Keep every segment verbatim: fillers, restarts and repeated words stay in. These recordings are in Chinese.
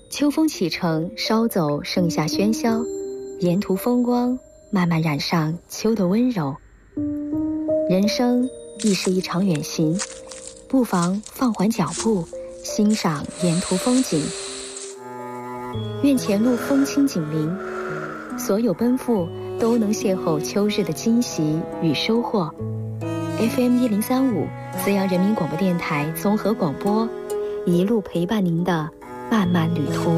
秋风启程，捎走盛夏喧嚣，沿途风光慢慢染上秋的温柔。人生亦是一场远行，不妨放缓脚步，欣赏沿途风景。愿前路风轻锦鳞，所有奔赴都能邂逅秋日的惊喜与收获。F M 一零三五，资阳人民广播电台综合广播，一路陪伴您的漫漫旅途。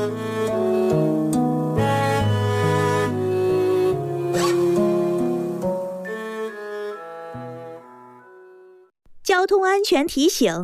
交通安全提醒：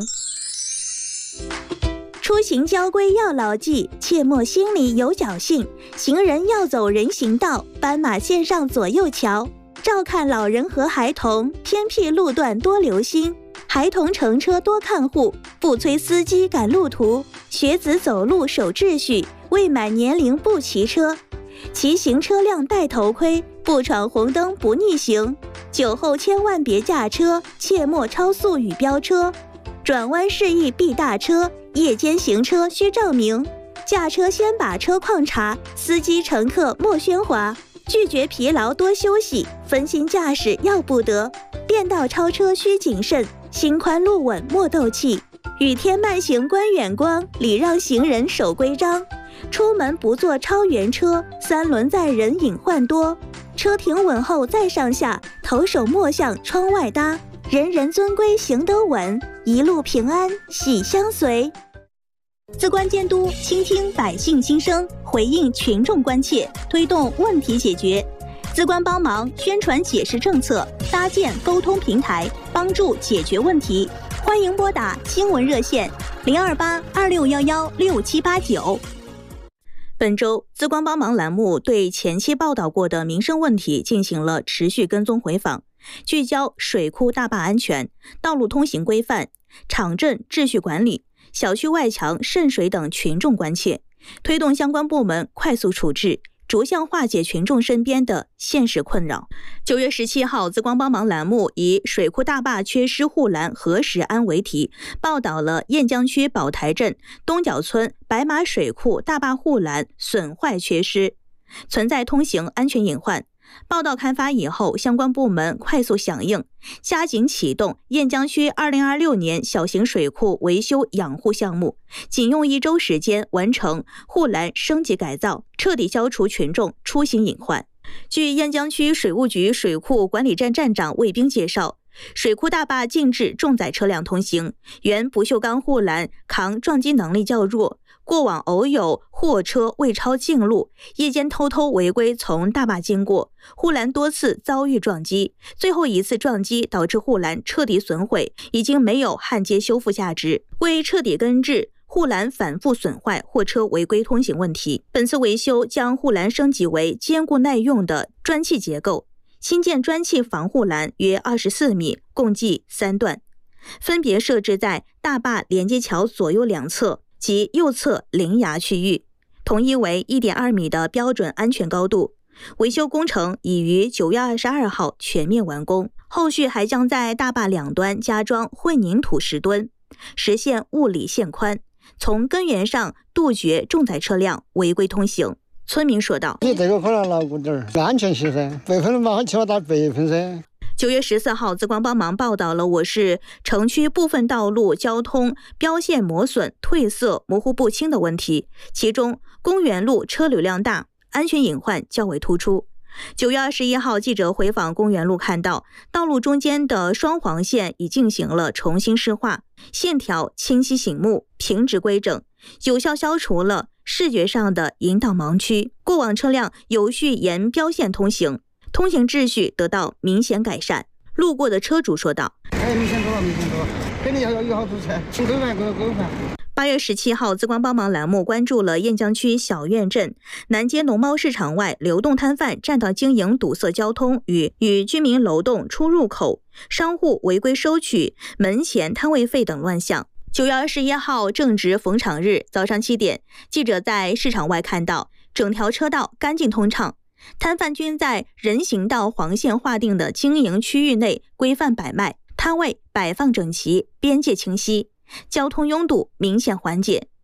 出行交规要牢记，切莫心里有侥幸。行人要走人行道，斑马线上左右瞧。照看老人和孩童，偏僻路段多留心。孩童乘车多看护，不催司机赶路途。学子走路守秩序，未满年龄不骑车。骑行车辆戴头盔，不闯红灯不逆行。酒后千万别驾车，切莫超速与飙车。转弯示意避大车，夜间行车需照明。驾车先把车况查，司机乘客莫喧哗。拒绝疲劳多休息，分心驾驶要不得。变道超车需谨慎，心宽路稳莫斗气。雨天慢行观远光，礼让行人守规章。出门不坐超员车，三轮载人隐患多。车停稳后再上下，头手莫向窗外搭。人人遵规行得稳，一路平安喜相随。资观监督，倾听百姓心声，回应群众关切，推动问题解决。资观帮忙宣传解释政策，搭建沟通平台，帮助解决问题。欢迎拨打新闻热线零二八二六幺幺六七八九。本周资观帮忙栏目对前期报道过的民生问题进行了持续跟踪回访，聚焦水库大坝安全、道路通行规范、场镇秩序管理、小区外墙渗水等群众关切，推动相关部门快速处置，逐项化解群众身边的现实困扰。九月十七号，资光帮忙栏目以水库大坝缺失护栏何时安为题，报道了雁江区宝台镇东角村白马水库大坝护栏损坏缺失，存在通行安全隐患。报道刊发以后，相关部门快速响应，加紧启动雁江区二零二六年小型水库维修养护项目，仅用一周时间完成护栏升级改造，彻底消除群众出行隐患。据雁江区水务局水库管理站站长魏兵介绍，水库大坝禁止重载车辆通行，原不锈钢护栏抗撞击能力较弱，过往偶有货车未超径路，夜间偷偷违规从大坝经过，护栏多次遭遇撞击，最后一次撞击导致护栏彻底损毁，已经没有焊接修复价值。为彻底根治护栏反复损坏、货车违规通行问题，本次维修将护栏升级为坚固耐用的砖砌结构，新建砖砌防护栏约二十四米，共计三段，分别设置在大坝连接桥左右两侧及右侧临崖区域，统一为 一点二米的标准安全高度。维修工程已于九月二十二号全面完工，后续还将在大坝两端加装混凝土石墩，实现物理线宽，从根源上杜绝重载车辆违规通行。村民说道：“ 你这个可能牢固点，安全些噻，百分嘛，起码打百分噻。” 九月十四号，资光帮忙报道了我市城区部分道路交通标线磨损、褪色、模糊不清的问题，其中公园路车流量大，安全隐患较为突出。九月二十一号，记者回访公园路看到，道路中间的双黄线已进行了重新施画，线条清晰醒目，平直规整，有效消除了视觉上的引导盲区，过往车辆有序沿标线通行，通行秩序得到明显改善。路过的车主说道：“ 哎，明显多了，明显多了，肯定要有好多车，规范规规范。” 八月十七号，资光帮忙栏目关注了雁江区小院镇南街农贸市场外流动摊贩占道经营堵塞交通与与居民楼栋出入口、商户违规收取门前摊位费等乱象。九月二十一号，正值逢场日，早上七点，记者在市场外看到整条车道干净通畅，摊贩均在人行道黄线划定的经营区域内规范摆卖，摊位摆放整齐，边界清晰，交通拥堵明显缓解。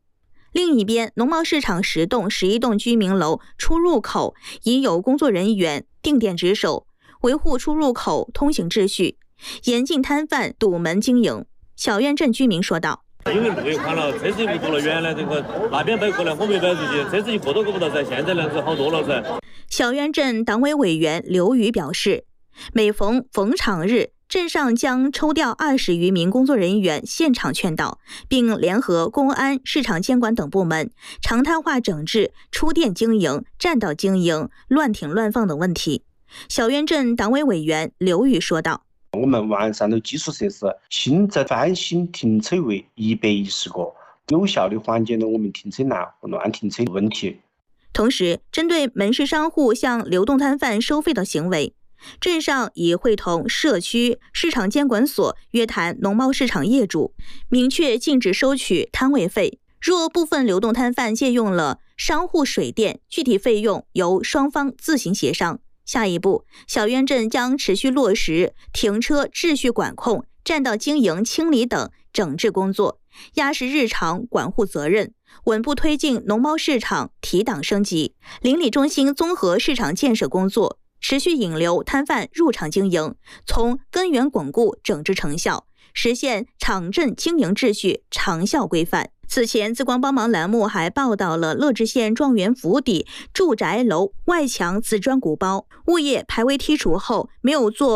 另一边，农贸市场十栋、十一栋居民楼出入口已有工作人员定点值守，维护出入口通行秩序，严禁摊贩堵门经营。小院镇居民说道：“ 因为路也宽了，车子也不多了，原来这个那边摆过来，我没摆出去，车子就过都过不到噻，现在样子好多了噻。” 小院镇党委委员刘宇表示，每逢逢场日，镇上将抽调二十余名工作人员现场劝导，并联合公安、市场监管等部门常态化整治出店经营、占道经营、乱停乱放等问题。小院镇党委委员刘宇说道：“ 我们完善了基础设施，新增翻新停车位一百一十个，有效地缓解了我们停车难和乱停车的问题。” 同时，针对门市商户向流动摊贩收费的行为，镇上已会同社区市场监管所约谈农贸市场业主，明确禁止收取摊位费。若部分流动摊贩借用了商户水电，具体费用由双方自行协商。下一步，小院镇将持续落实停车秩序管控、占道经营清理等整治工作，压实日常管护责任，稳步推进农贸市场提档升级。邻里中心综合市场建设工作持续引流摊贩入场经营，从根源巩固整治成效，实现场镇经营秩序长效规范。此前，自光帮忙栏目还报道了乐至县状元府邸住宅楼外墙瓷砖鼓包，物业排危剔除后没有做